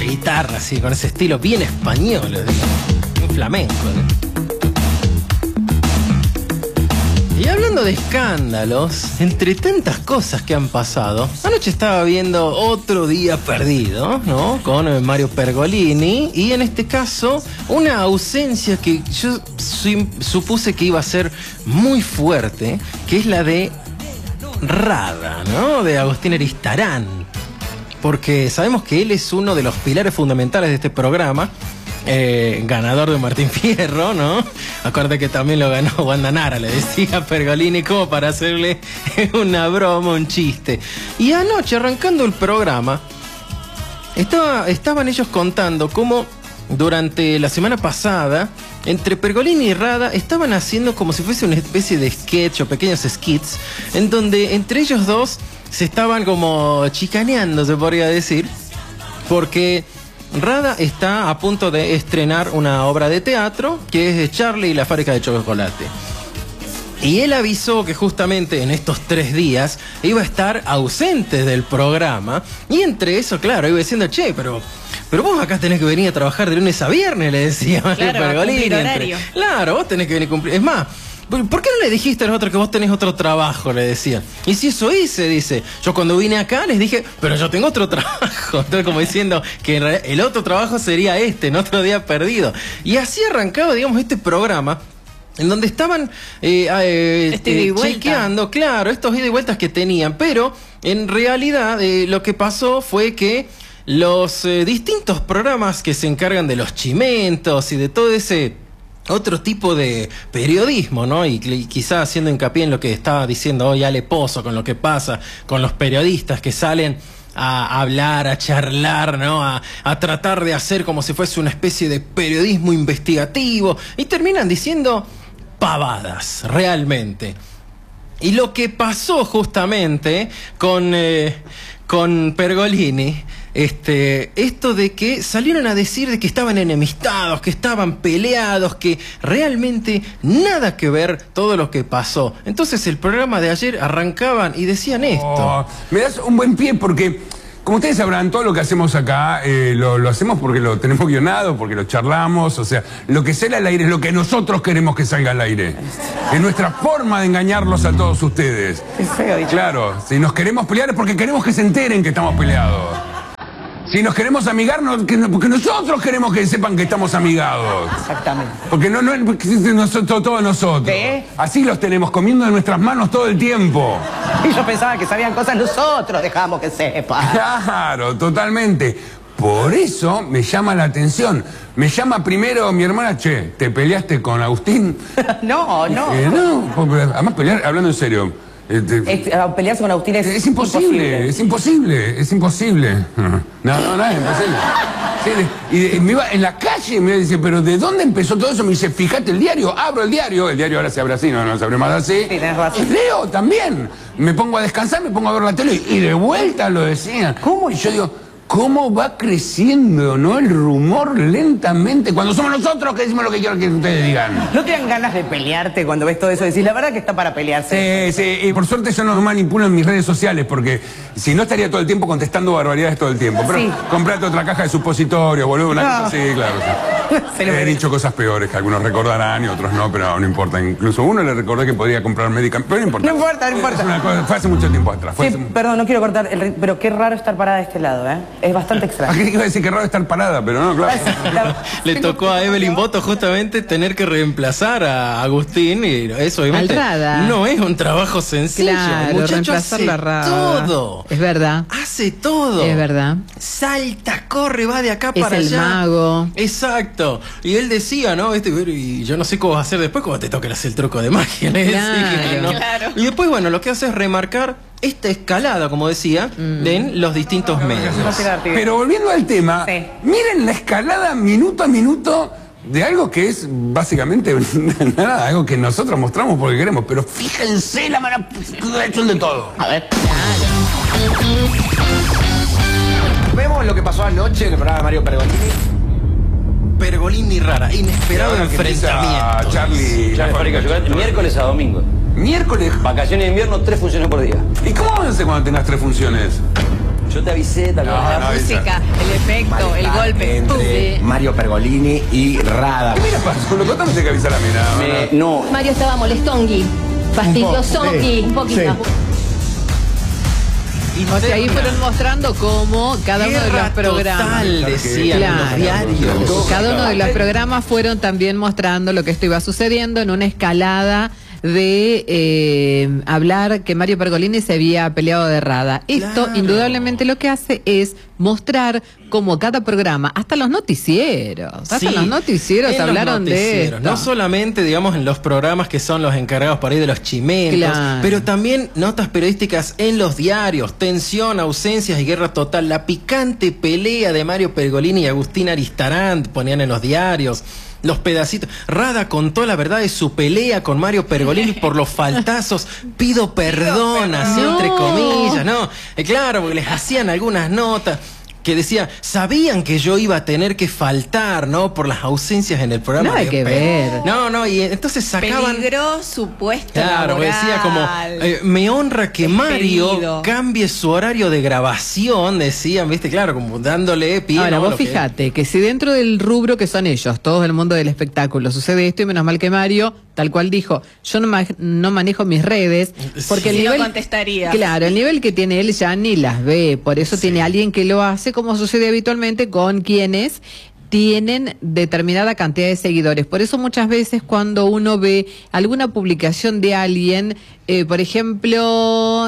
guitarra así, con ese estilo bien español, un flamenco, ¿no? Y hablando de escándalos, entre tantas cosas que han pasado, anoche estaba viendo Otro Día Perdido, ¿no? Con Mario Pergolini, y en este caso una ausencia que yo supuse que iba a ser muy fuerte, que es la de Rada, ¿no? De Agustín Aristarán, porque sabemos que él es uno de los pilares fundamentales de este programa. Ganador de Martín Fierro, ¿no? Acuérdate que también lo ganó Wanda Nara, le decía a Pergolini, como para hacerle una broma, un chiste. Y anoche, arrancando el programa, estaban ellos contando cómo durante la semana pasada, entre Pergolini y Rada, estaban haciendo como si fuese una especie de sketch o pequeños skits, en donde entre ellos dos se estaban como chicaneando, se podría decir, porque Rada está a punto de estrenar una obra de teatro que es Charlie y la fábrica de chocolate. Y él avisó que justamente en estos 3 días iba a estar ausente del programa. Y entre eso, claro, iba diciendo, che, pero vos acá tenés que venir a trabajar de lunes a viernes, le decía Mario Pergolini. Claro, vos tenés que venir a cumplir. Es más, ¿por qué no le dijiste a los otros que vos tenés otro trabajo? Le decían. Y si eso hice, dice. Yo cuando vine acá les dije, pero yo tengo otro trabajo. Entonces como diciendo que el otro trabajo sería en Otro Día Perdido. Y así arrancaba, digamos, este programa, en donde estaban chequeando, claro, estos ida y vueltas que tenían. Pero en realidad lo que pasó fue que los distintos programas que se encargan de los chimentos y de todo ese otro tipo de periodismo, ¿no? Y quizá haciendo hincapié en lo que estaba diciendo hoy Ale Pozo, con lo que pasa con los periodistas que salen a hablar, a charlar, ¿no? A tratar de hacer como si fuese una especie de periodismo investigativo, y terminan diciendo pavadas, realmente. Y lo que pasó justamente con Pergolini, esto de que salieron a decir de que estaban enemistados, que estaban peleados, que realmente nada que ver todo lo que pasó. Entonces el programa de ayer arrancaban y decían esto. Me das un buen pie porque, como ustedes sabrán, todo lo que hacemos acá lo hacemos porque lo tenemos guionado, porque lo charlamos, o sea, lo que sale al aire es lo que nosotros queremos que salga al aire. Es nuestra forma de engañarlos a todos ustedes. Qué feo dicho. Claro, si nos queremos pelear es porque queremos que se enteren que estamos peleados. Si nos queremos amigarnos, porque nosotros queremos que sepan que estamos amigados. Exactamente. Porque no nosotros, todos nosotros. ¿Qué? Así los tenemos comiendo de nuestras manos todo el tiempo. Y yo pensaba que sabían cosas, nosotros dejamos que sepan. Claro, totalmente. Por eso me llama la atención. Me llama primero mi hermana, che, ¿te peleaste con Agustín? No. No, además pelear, hablando en serio. Pelearse con Agustín es imposible. Es imposible. No, es imposible. Sí, y me iba en la calle y me dice, pero ¿de dónde empezó todo eso? Me dice, fíjate el diario, abro el diario ahora se abre así, no se abre más así. Sí, tenés razón. Y leo también. Me pongo a descansar, me pongo a ver la tele y de vuelta lo decían. ¿Cómo? Y yo digo, ¿cómo va creciendo, no? El rumor lentamente, cuando somos nosotros que decimos lo que quiero que ustedes digan. ¿No te dan ganas de pelearte cuando ves todo eso? Decís, la verdad que está para pelearse. Sí, y por suerte yo no manipulo en mis redes sociales, porque si no estaría todo el tiempo contestando barbaridades todo el tiempo. Pero sí. Comprate otra caja de supositorio, boludo, una cosa así, claro. Sí. He dicho cosas peores que algunos recordarán y otros no, pero no importa. Incluso a uno le recordé que podía comprar medicamentos, pero no importa. No importa. Es una cosa, fue hace mucho tiempo atrás. Perdón, no quiero cortar, pero qué raro estar parada de este lado, ¿eh? Es bastante extraño. Aquí iba a decir que raro estar parada, pero no, claro. Le tocó a Evelyn Boto justamente tener que reemplazar a Agustín, y eso obviamente no es un trabajo sencillo. Claro, el muchacho reemplazar hace la Rada. todo. Es verdad. Hace todo. Es verdad. Salta, corre, va de acá para allá. Es el mago. Exacto. Y él decía, ¿no? Y yo no sé cómo vas a hacer después cuando te toque hacer el truco de magia. Le decía, ¿no? Claro. Y después, bueno, lo que hace es remarcar esta escalada, como decía, en los distintos medios. Pero volviendo al tema, sí. Miren la escalada minuto a minuto de algo que es básicamente nada, algo que nosotros mostramos porque queremos, pero fíjense la manipulación de todo. A ver. Vemos lo que pasó anoche en el programa de Mario Pergolini Rara, inesperado enfrentamiento. Charlie, Ya miércoles a domingo. miércoles. Vacaciones de invierno, 3 funciones por día. ¿Y cómo vas a hacer cuando tengas 3 funciones? Yo te avisé, tal vez. No, La no, música, el efecto, el Malestar golpe. entre ¡Pum! Mario Pergolini y Rada. Mira, pasó, lo contamos, hay que avisar a mí nada más. No, Mario estaba molestongui, fastidiosongui, un poquito. O sea, ahí fueron mostrando cómo cada uno de los Guerra programas. total, decían en los Claro. diarios. Cada uno de los programas fueron también mostrando lo que esto iba sucediendo en una escalada de hablar que Mario Pergolini se había peleado de Rada. Esto Claro. indudablemente lo que hace es mostrar cómo cada programa, hasta los noticieros, Sí, hablaron en los de noticieros, esto. no solamente, digamos, en los programas que son los encargados por ahí de los chimentos, Claro. pero también notas periodísticas en los diarios, tensión, ausencias y guerra total, la picante pelea de Mario Pergolini y Agustín Aristarán, ponían en los diarios. Los pedacitos. Rada contó la verdad de su pelea con Mario Pergolini por los faltazos. Pido perdón, así No. entre comillas, ¿no? Claro, porque les hacían algunas notas que decía, sabían que yo iba a tener que faltar, ¿no? Por las ausencias en el programa. Nada que ver. No, y entonces sacaban... Peligró su puesto Claro, porque decía como, me honra que Mario Despedido. cambie su horario de grabación, decían, viste, claro, como dándole pie. Ahora, ¿no? vos Lo que- fíjate que si dentro del rubro que son ellos, todo el mundo del espectáculo, sucede esto, y menos mal que Mario, tal cual dijo, yo no manejo mis redes, porque el Si no nivel... contestaría. Claro, el nivel que tiene él ya ni las ve, por eso tiene alguien que lo hace, como sucede habitualmente con quienes tienen determinada cantidad de seguidores. Por eso muchas veces cuando uno ve alguna publicación de alguien, por ejemplo,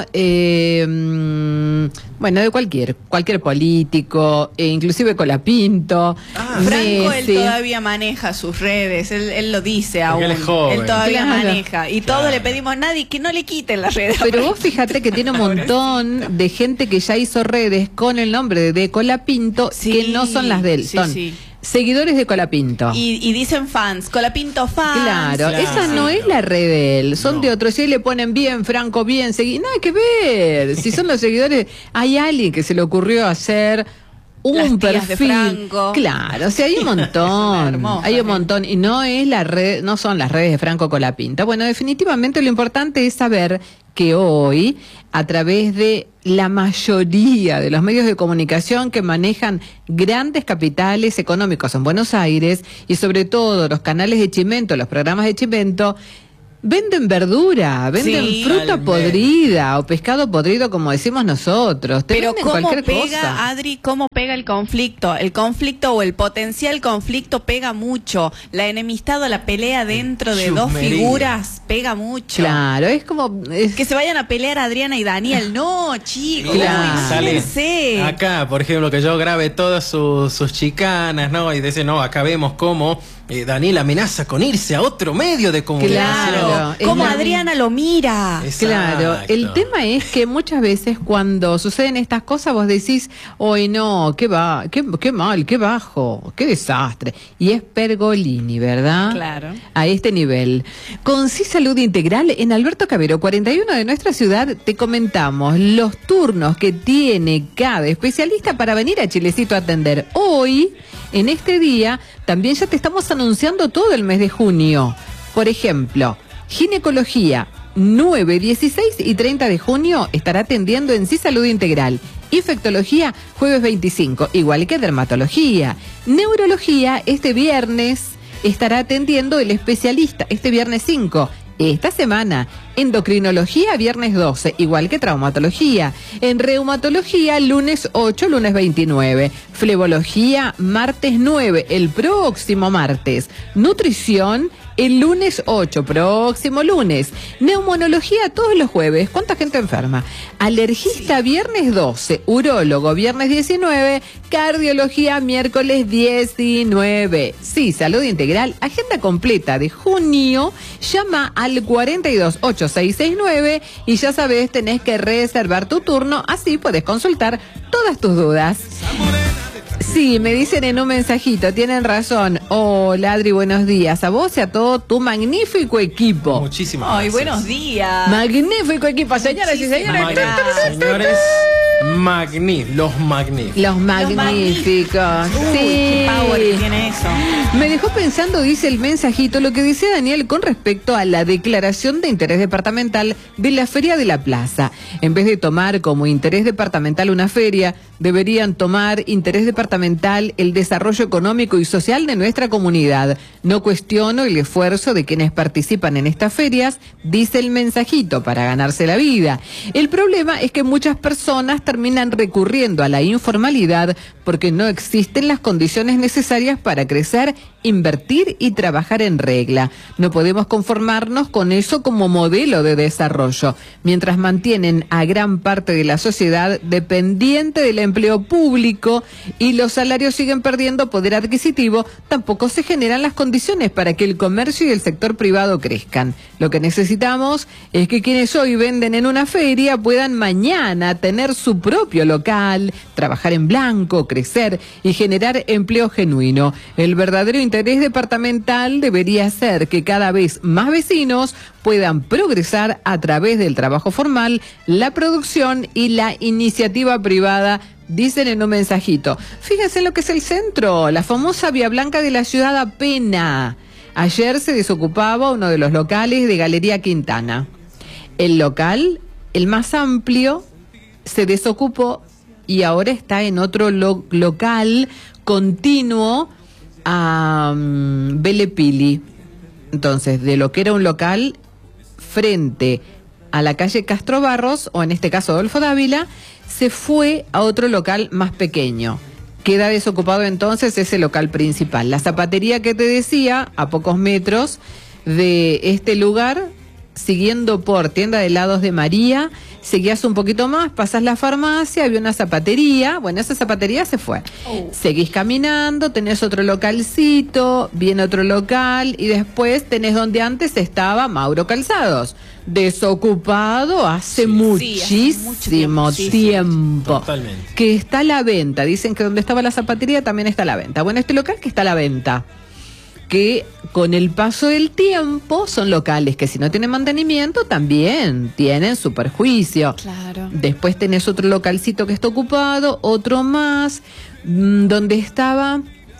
bueno, de cualquier político, inclusive Colapinto, Franco, él Messi. todavía maneja sus redes, él lo dice aún. él es joven. Él todavía Claro. maneja. Y todos le pedimos a nadie que no le quiten las redes. Pero vos fíjate que tiene un montón de gente que ya hizo redes con el nombre de Colapinto, Sí, que no son las de él, sí, son sí. seguidores de Colapinto. Y dicen fans, Colapinto fans. Claro, esa no es la red de él, son de otros. Si le ponen bien, Franco, bien, nada que ver. Si son los seguidores, hay alguien que se le ocurrió hacer un Las tías de perfil. Franco. Claro, o sea, hay un montón. Hermosa, Hay un ¿eh? montón. Y no es la red, no son las redes de Franco Colapinto. Bueno, definitivamente lo importante es saber que hoy, a través de la mayoría de los medios de comunicación que manejan grandes capitales económicos en Buenos Aires, y sobre todo los canales de Chimento, los programas de Chimento, venden verdura, venden Sí, fruta totalmente. podrida o pescado podrido, como decimos nosotros. Te Pero venden cómo cualquier pega, cosa. Adri, cómo pega el conflicto. El conflicto o el potencial conflicto pega mucho. La enemistad o la pelea dentro de dos Chusmería. figuras pega mucho. Claro, es como... Que se vayan a pelear Adriana y Daniel. No, chicos, Claro. imagínense. Acá, por ejemplo, que yo grabe todas sus chicanas, ¿no? Y dice, no, acá vemos cómo Daniel amenaza con irse a otro medio de comunicación. Claro, es Cómo la- Adriana lo mira. Claro, Exacto. el tema es que muchas veces cuando suceden estas cosas vos decís, hoy no, qué mal, qué bajo, qué desastre. Y es Pergolini, ¿verdad? Claro. A este nivel. Con Sí Salud Integral, en Alberto Cabero, 41 de nuestra ciudad, te comentamos los turnos que tiene cada especialista para venir a Chilecito a atender. Hoy, en este día, también ya te estamos anunciando todo el mes de junio. Por ejemplo, ginecología, 9, 16 y 30 de junio estará atendiendo en Sí Salud Integral. Infectología, jueves 25, igual que dermatología. Neurología, este viernes estará atendiendo el especialista, este viernes 5. Esta semana, endocrinología, viernes 12, igual que traumatología. En reumatología, lunes 8, lunes 29. Flebología, martes 9, el próximo martes. Nutrición, el lunes 8, próximo lunes. Neumonología todos los jueves. ¿Cuánta gente enferma? Alergista, viernes 12. Urólogo, viernes 19. Cardiología, miércoles 19. Sí, Salud Integral, agenda completa de junio. Llama al 428669 y ya sabes, tenés que reservar tu turno. Así puedes consultar todas tus dudas. Sí, me dicen en un mensajito, tienen razón. Hola, Adri, buenos días. A vos y a todo tu magnífico equipo. Muchísimas Ay, gracias. buenos días. Magnífico equipo, señoras y señores. Muchísimas gracias. Señores, Los magníficos. Los magníficos. Uy, qué power que tiene eso. Me dejó pensando, dice el mensajito, lo que decía Daniel con respecto a la declaración de interés departamental de la Feria de la Plaza. En vez de tomar como interés departamental una feria, deberían tomar interés departamental el desarrollo económico y social de nuestra comunidad. No cuestiono el esfuerzo de quienes participan en estas ferias, dice el mensajito, para ganarse la vida. El problema es que muchas personas terminan recurriendo a la informalidad porque no existen las condiciones necesarias para crecer, invertir y trabajar en regla. No podemos conformarnos con eso como modelo de desarrollo, mientras mantienen a gran parte de la sociedad dependiente del empleo público y los salarios siguen perdiendo poder adquisitivo, tampoco se generan las condiciones para que el comercio y el sector privado crezcan. Lo que necesitamos es que quienes hoy venden en una feria puedan mañana tener su propio local, trabajar en blanco, crecer y generar empleo genuino. El verdadero interés departamental debería ser que cada vez más vecinos puedan progresar a través del trabajo formal, la producción y la iniciativa privada, dicen en un mensajito. Fíjense lo que es el centro, la famosa Vía Blanca de la ciudad apenas. Ayer se desocupaba uno de los locales de Galería Quintana. El local, el más amplio, se desocupó y ahora está en otro local continuo a Belle Pili. Entonces, de lo que era un local frente a la calle Castro Barros, o en este caso Adolfo Dávila, se fue a otro local más pequeño. Queda desocupado entonces ese local principal. La zapatería que te decía, a pocos metros de este lugar, siguiendo por Tienda de Helados de María, seguías un poquito más, pasás la farmacia, había una zapatería, bueno, esa zapatería se fue. Seguís caminando, tenés otro localcito, viene otro local y después tenés donde antes estaba Mauro Calzados, desocupado hace muchísimo tiempo. Totalmente. Que está a la venta, dicen que donde estaba la zapatería también está a la venta. Bueno, este local que está a la venta, que con el paso del tiempo son locales que si no tienen mantenimiento también tienen su perjuicio. Claro. Después tenés otro localcito que está ocupado, otro más, donde estaba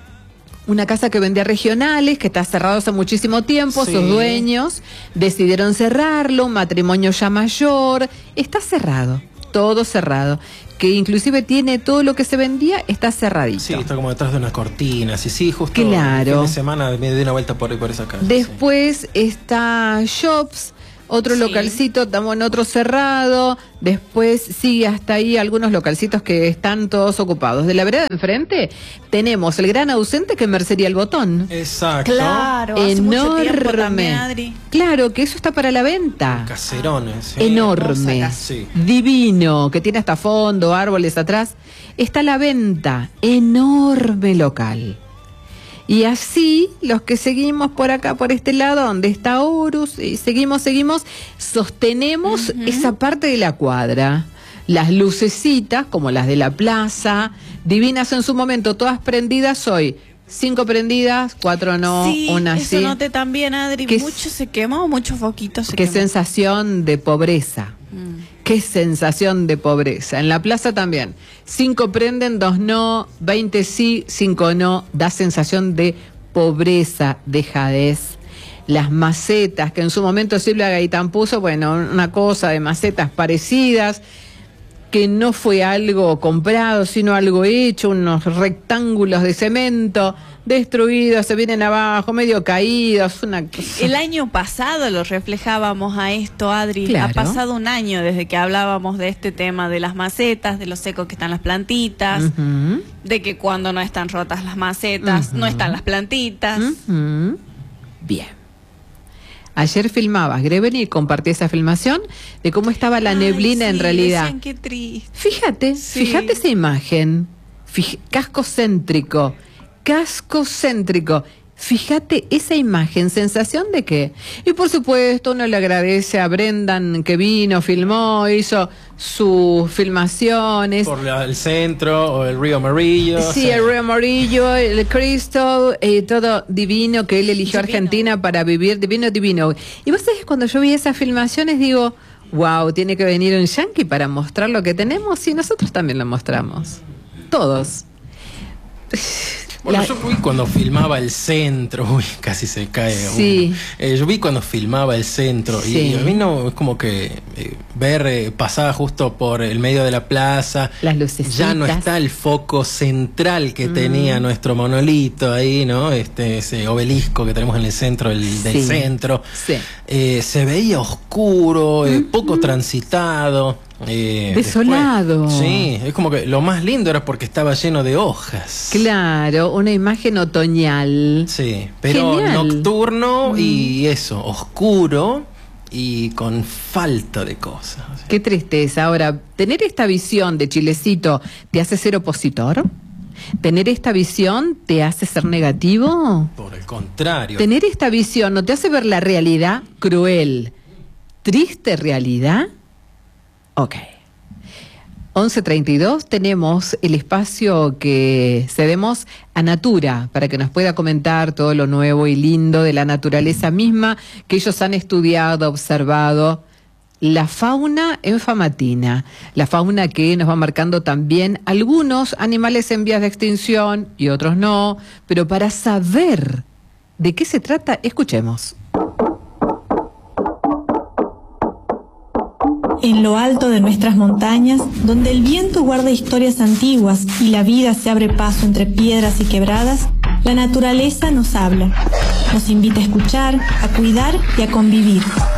una casa que vendía regionales, que está cerrado hace muchísimo tiempo, Sí. sus dueños decidieron cerrarlo, un matrimonio ya mayor, está cerrado, todo cerrado, que inclusive tiene todo lo que se vendía, está cerradito. Sí, está como detrás de unas cortinas. Y sí, justo Claro. el fin de semana me di una vuelta por esa calle. Después está Shops, otro Sí. localcito, estamos en otro cerrado. Después sigue hasta ahí algunos localcitos que están todos ocupados. De la vereda de enfrente tenemos el gran ausente que es Mercería El Botón. Exacto. Claro, hace mucho tiempo también, Adri. Claro, que eso está para la venta. Caserones. sí. Enorme, hermosa Sí. divino, que tiene hasta fondo, árboles atrás. Está a la venta, enorme local. Y así, los que seguimos por acá, por este lado, donde está Horus, y seguimos, sostenemos esa parte de la cuadra. Las lucecitas, como las de la plaza, divinas en su momento, todas prendidas hoy. 5 prendidas, 4 no, Sí, una eso sí. noté también, Adri. Qué Mucho se quemó, muchos foquitos se Qué quemó. sensación de pobreza. Qué sensación de pobreza. En la plaza también. 5 prenden, 2 no, 20 sí, 5 no. Da sensación de pobreza, dejadez. Las macetas, que en su momento Silvia Gaitán puso, bueno, una cosa de macetas parecidas, que no fue algo comprado, sino algo hecho, unos rectángulos de cemento destruidos, se vienen abajo, medio caídos, una cosa. El año pasado lo reflejábamos a esto, Adri. Claro. Ha pasado un año desde que hablábamos de este tema de las macetas, de lo seco que están las plantitas, Ujú. de que cuando no están rotas las macetas, no están las plantitas. Ujú. Bien. Ayer filmabas, Greven, y compartí esa filmación de cómo estaba la Ay, neblina en sí, realidad. decían, qué triste. Fíjate, Sí. fíjate esa imagen. Casco céntrico. Fíjate esa imagen, sensación de qué. Y por supuesto uno le agradece a Brendan que vino, filmó, hizo sus filmaciones. Por el centro o el Río Amarillo. Sí, o sea, el Río Amarillo, el Cristo, todo divino que él eligió Divino. Argentina para vivir, divino. Y vos sabés que cuando yo vi esas filmaciones digo, Wow, tiene que venir un yankee para mostrar lo que tenemos y nosotros también lo mostramos. Todos. Bueno, yo vi cuando filmaba el centro, uy, casi se cae sí. uno. Yo vi cuando filmaba el centro Sí. y a mí no es como que ver pasaba justo por el medio de la plaza. Las lucecitas. Ya no está el foco central que tenía nuestro monolito ahí, ¿no? Ese obelisco que tenemos en el centro del centro. Sí. Se veía oscuro, poco transitado. Desolado. Después, sí, es como que lo más lindo era porque estaba lleno de hojas. Claro, una imagen otoñal. Sí, pero genial. Nocturno y eso, oscuro y con falta de cosas. Qué tristeza. Ahora, ¿tener esta visión de Chilecito te hace ser opositor? ¿Tener esta visión te hace ser negativo? Por el contrario. ¿Tener esta visión no te hace ver la realidad cruel, triste realidad? Ok. 11:32 tenemos el espacio que cedemos a Natura para que nos pueda comentar todo lo nuevo y lindo de la naturaleza misma que ellos han estudiado, observado. La fauna en Famatina, la fauna que nos va marcando también algunos animales en vías de extinción y otros no, pero para saber de qué se trata, escuchemos. En lo alto de nuestras montañas, donde el viento guarda historias antiguas y la vida se abre paso entre piedras y quebradas, la naturaleza nos habla, nos invita a escuchar, a cuidar y a convivir.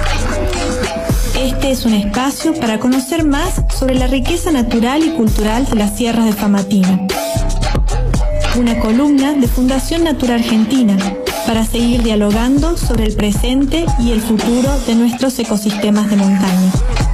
Este es un espacio para conocer más sobre la riqueza natural y cultural de las sierras de Famatina. Una columna de Fundación Natura Argentina para seguir dialogando sobre el presente y el futuro de nuestros ecosistemas de montaña.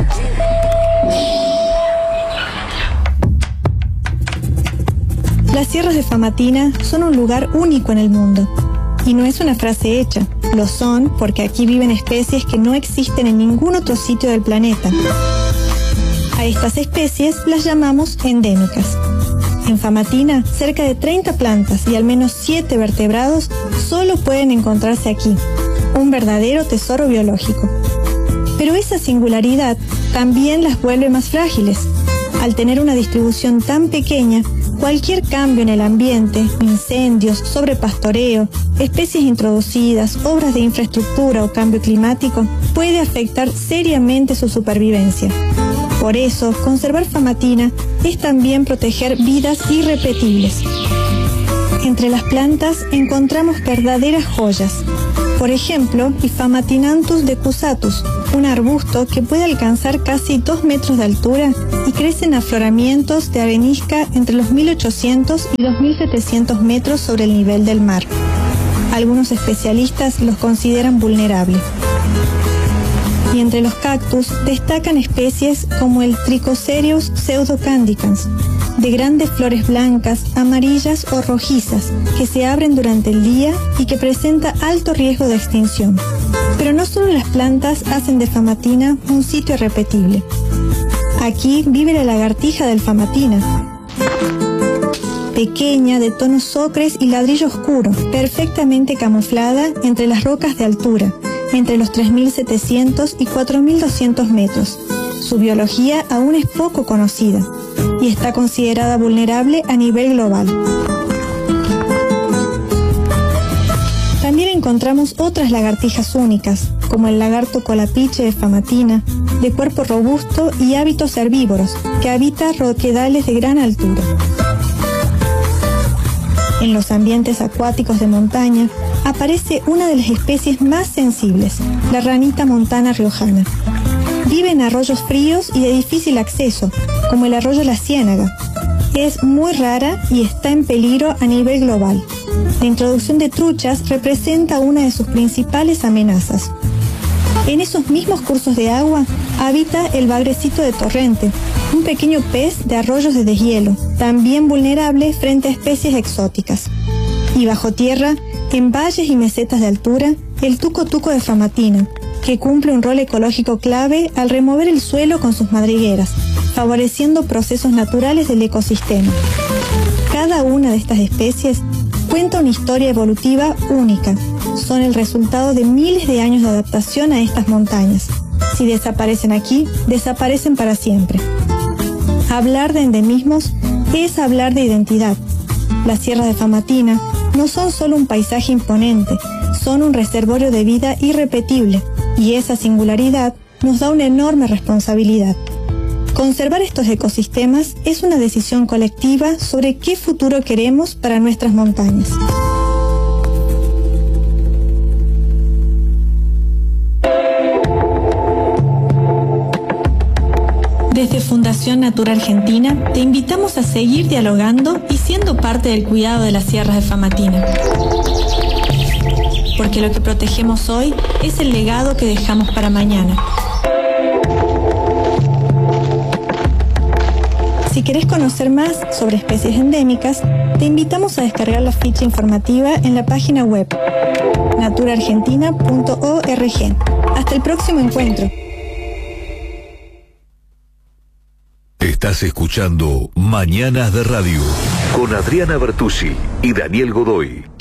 Las sierras de Famatina son un lugar único en el mundo. Y no es una frase hecha, lo son porque aquí viven especies que no existen en ningún otro sitio del planeta. A estas especies las llamamos endémicas. En Famatina, cerca de 30 plantas y al menos 7 vertebrados solo pueden encontrarse aquí, un verdadero tesoro biológico. Pero esa singularidad también las vuelve más frágiles. Al tener una distribución tan pequeña, cualquier cambio en el ambiente, incendios, sobrepastoreo, especies introducidas, obras de infraestructura o cambio climático, puede afectar seriamente su supervivencia. Por eso, conservar Famatina es también proteger vidas irrepetibles. Entre las plantas encontramos verdaderas joyas. Por ejemplo, Famatinanthus decusatus, un arbusto que puede alcanzar casi 2 metros de altura y crece en afloramientos de arenisca entre los 1800 y 2700 metros sobre el nivel del mar. Algunos especialistas los consideran vulnerables. Y entre los cactus destacan especies como el Trichocereus pseudocandicans, de grandes flores blancas, amarillas o rojizas, que se abren durante el día y que presenta alto riesgo de extinción. Pero no solo las plantas hacen de Famatina un sitio irrepetible. Aquí vive la lagartija del Famatina. Pequeña, de tonos ocres y ladrillo oscuro, perfectamente camuflada entre las rocas de altura, entre los 3.700 y 4.200 metros. Su biología aún es poco conocida y está considerada vulnerable a nivel global. También encontramos otras lagartijas únicas, como el lagarto colapiche de Famatina, de cuerpo robusto y hábitos herbívoros, que habita roquedales de gran altura. En los ambientes acuáticos de montaña aparece una de las especies más sensibles, la ranita montana riojana. Vive en arroyos fríos y de difícil acceso, como el arroyo La Ciénaga. Es muy rara y está en peligro a nivel global. La introducción de truchas representa una de sus principales amenazas. En esos mismos cursos de agua habita el bagrecito de torrente, un pequeño pez de arroyos de deshielo, también vulnerable frente a especies exóticas. Y bajo tierra, en valles y mesetas de altura, el tuco-tuco de Famatina, que cumple un rol ecológico clave al remover el suelo con sus madrigueras, favoreciendo procesos naturales del ecosistema. Cada una de estas especies cuenta una historia evolutiva única. Son el resultado de miles de años de adaptación a estas montañas. Si desaparecen aquí, desaparecen para siempre. Hablar de endemismos es hablar de identidad. Las sierras de Famatina no son solo un paisaje imponente, son un reservorio de vida irrepetible, y esa singularidad nos da una enorme responsabilidad. Conservar estos ecosistemas es una decisión colectiva sobre qué futuro queremos para nuestras montañas. Desde Fundación Natura Argentina te invitamos a seguir dialogando y siendo parte del cuidado de las sierras de Famatina. Porque lo que protegemos hoy es el legado que dejamos para mañana. Si querés conocer más sobre especies endémicas, te invitamos a descargar la ficha informativa en la página web naturaargentina.org. Hasta el próximo encuentro. Estás escuchando Mañanas de Radio con Adriana Bertuzzi y Daniel Godoy.